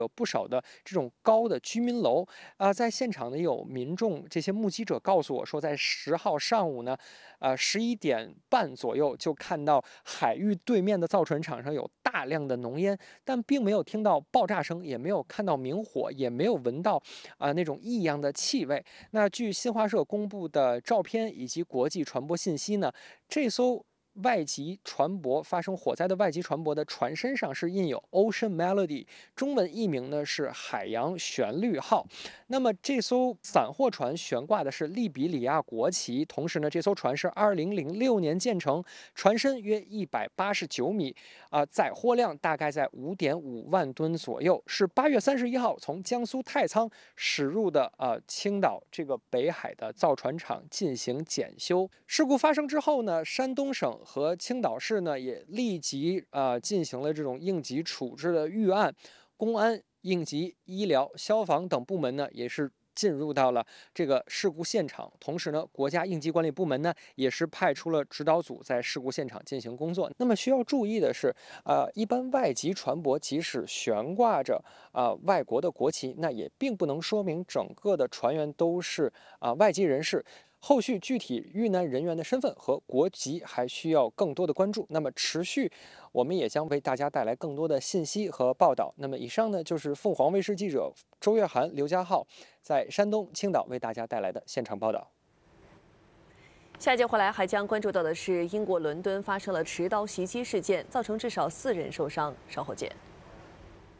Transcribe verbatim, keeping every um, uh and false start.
有不少的这种高的居民楼啊、在现场呢，有民众这些目击者告诉我说，在十号上午呢，呃，十一点半左右就看到海域对面的造船厂上有大量的浓烟，但并没有听到爆炸声，也没有看到明火，也没有闻到啊、那种异样的气味。那据新华社公布的照片以及国际传播信息呢，这艘外籍船舶发生火灾的外籍船舶的船身上是印有 Ocean Melody，中文译名呢是海洋旋律号。那么这艘散货船悬挂的是利比里亚国旗，同时呢，这艘船是二零零六年建成，船身约一百八十九米，啊、载货量大概在五点五万吨左右，是八月三十一号从江苏太仓驶入的呃青岛这个北海的造船厂进行检修。事故发生之后呢，山东省和青岛市呢也立即呃进行了这种应急处置的预案，公安、应急、医疗、消防等部门呢也是进入到了这个事故现场。同时呢，国家应急管理部门呢也是派出了指导组在事故现场进行工作。那么需要注意的是，呃，一般外籍船舶即使悬挂着啊、呃外国的国旗，那也并不能说明整个的船员都是啊、呃外籍人士。后续具体遇难人员的身份和国籍还需要更多的关注。那么持续，我们也将为大家带来更多的信息和报道。那么以上呢，就是凤凰卫视记者周月涵、刘家浩在山东青岛为大家带来的现场报道。 下一节回来还将关注到的是，英国伦敦发生了持刀袭击事件，造成至少四人受伤。稍后见。